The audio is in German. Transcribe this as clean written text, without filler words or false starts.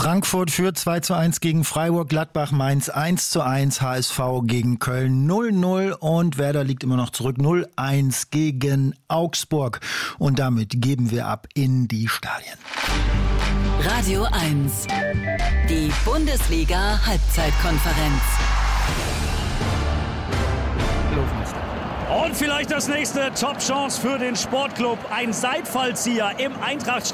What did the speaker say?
Frankfurt führt 2:1 gegen Freiburg, Gladbach Mainz 1:1, HSV gegen Köln 0:0 und Werder liegt immer noch zurück 0:1 gegen Augsburg. Und damit geben wir ab in die Stadien. Radio 1, die Bundesliga-Halbzeitkonferenz. Und vielleicht das nächste Top-Chance für den Sportclub. Ein Seitfallzieher im Eintracht